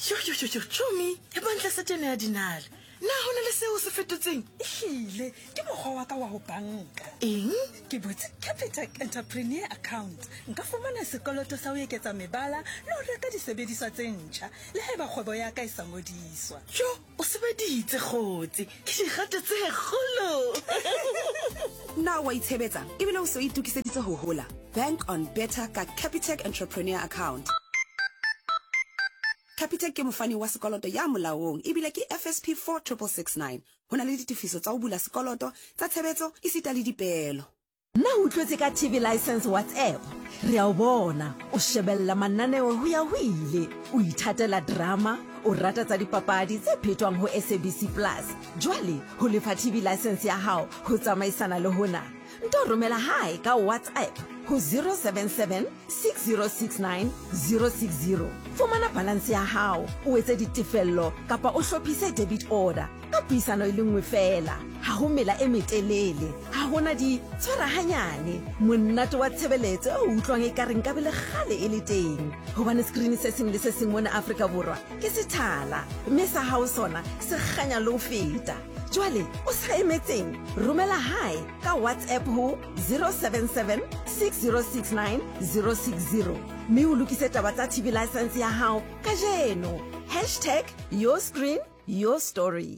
Yo, Chomi, e bontle setene ya dinala. Na hona le seo se fetotseng. Ehlile ke mokgwa wa ka wa ho banka. Eng? Ke botse Capitec Entrepreneur Account. Nka fumana sekoloto sa ho eketsa mebala le ho reka disebediswa tse ntjha le haeba kgwebo ya ka e sa ngodiswa. Jo, o sebeditse kgotsi. Ke di rata tse kgolo. Na wa itshebetsa ebile o se o itukiseditse ho hola. Bank on better ka Capitec Entrepreneur Account. Capitec ke mofani wa sekoloto ya molaong ebile ke FSP 4669. Hona le ditifiso tsa ho bula sekoloto tsa tshebetso isita le dipelo. Na o tlwetse ka TV license WhatsApp re a o bona o shebella mananeo ho ya hwile o ithatela drama o rata tsa dipapadi tse phetwang ho SABC Plus jwale ho lefa TV license ya hao ho tsamaisana le hona nto romela hae ka WhatsApp ho 077 6069 060 fumana balance ya hao o etse ditefello kapa o hlophise debit order ka puisano ile nngwe fela ha ho mela e metelele ha hona di tshwara hanyane monnato wa tshebeletso o utlwang e ka reng ka bele gale e le teng hobane screen se seng le se seng mona Afrika Borwa ke sethala mme sa hao sona se ganya le ho feta jwale o sa emetseng romela hae ka WhatsApp ho 077 6069 060 mme o lokise taba tsa TV license ya hao ka jeno #YourScreen YourStory.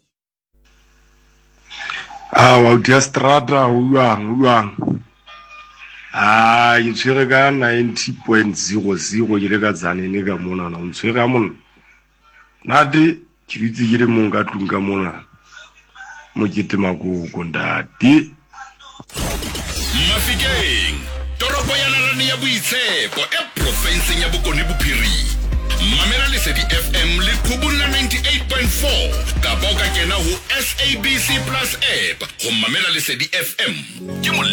Wa dia strata uang ke tshwere ka 90.00 ke le ka zanene ka mona na ntshwere ka mona nate ke ditse ke le mong ka tlung ka mona mo kete makoko ndati Mafikeng toropo ya Nalane ya Boitshepo e province ya Bokone Bophirima mamela Lesedi FM le Khubula 98.4 ka boka kena ho SABC Plus app go mamela Lesedi FM ke